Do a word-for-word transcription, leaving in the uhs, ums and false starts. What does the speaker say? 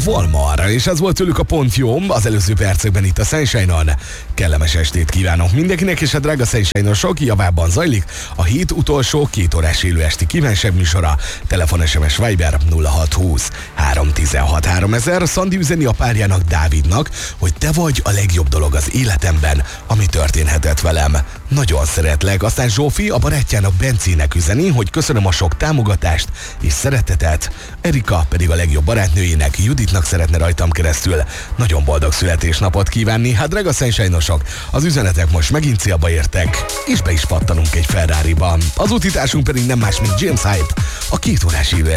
Volmar, és ez volt tőlük a pont jó az előző percekben itt a Sunshine-on. Kellemes estét kívánok mindenkinek, és a drága Sunshine-osok javában zajlik a hét utolsó két órás élő esti kívánság műsora. Telefon, es em es, Viber nulla hat húsz három tizenhat háromezer. Szandi üzeni a párjának, Dávidnak, hogy te vagy a legjobb dolog az életemben, ami történhetett velem. Nagyon szeretlek. Aztán Zsófi a barátjának, Bencének üzeni, hogy köszönöm a sok támogatást és szeretetet. Erika pedig a legjobb barátnőjének, Juditnak szeretne rajtam keresztül nagyon boldog születésnapot kívánni. Hát drága Sunshine-osok, az üzenetek most megint célba értek, és be is pattanunk egy Ferrari-ba. Az útitársunk pedig nem más, mint James Hype, a két órás élő